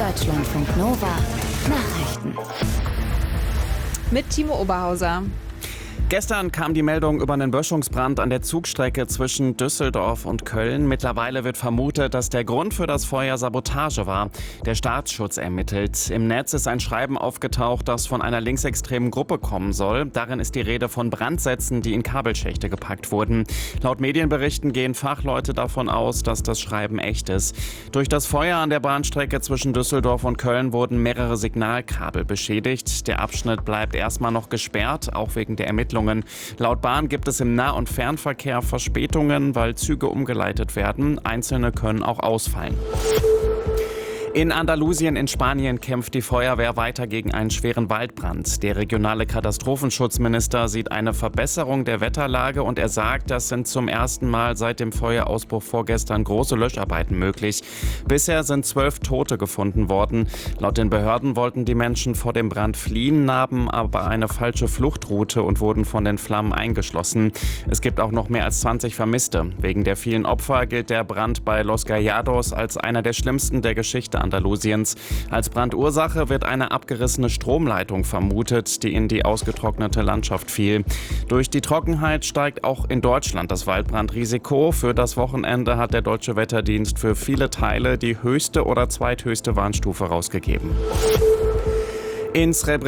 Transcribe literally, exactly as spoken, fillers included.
Deutschlandfunk Nova Nachrichten. Mit Timo Oberhauser. Gestern kam die Meldung über einen Böschungsbrand an der Zugstrecke zwischen Düsseldorf und Köln. Mittlerweile wird vermutet, dass der Grund für das Feuer Sabotage war. Der Staatsschutz ermittelt. Im Netz ist ein Schreiben aufgetaucht, das von einer linksextremen Gruppe kommen soll. Darin ist die Rede von Brandsätzen, die in Kabelschächte gepackt wurden. Laut Medienberichten gehen Fachleute davon aus, dass das Schreiben echt ist. Durch das Feuer an der Bahnstrecke zwischen Düsseldorf und Köln wurden mehrere Signalkabel beschädigt. Der Abschnitt bleibt erstmal noch gesperrt, auch wegen der Ermittlungen. Laut Bahn gibt es im Nah- und Fernverkehr Verspätungen, weil Züge umgeleitet werden. Einzelne können auch ausfallen. In Andalusien in Spanien kämpft die Feuerwehr weiter gegen einen schweren Waldbrand. Der regionale Katastrophenschutzminister sieht eine Verbesserung der Wetterlage und er sagt, das sind zum ersten Mal seit dem Feuerausbruch vorgestern große Löscharbeiten möglich. Bisher sind zwölf Tote gefunden worden. Laut den Behörden wollten die Menschen vor dem Brand fliehen, nahmen aber eine falsche Fluchtroute und wurden von den Flammen eingeschlossen. Es gibt auch noch mehr als zwanzig Vermisste. Wegen der vielen Opfer gilt der Brand bei Los Gallados als einer der schlimmsten der Geschichte Andalusiens. Als Brandursache wird eine abgerissene Stromleitung vermutet, die in die ausgetrocknete Landschaft fiel. Durch die Trockenheit steigt auch in Deutschland das Waldbrandrisiko. Für das Wochenende hat der Deutsche Wetterdienst für viele Teile die höchste oder zweithöchste Warnstufe rausgegeben. In Srebrenica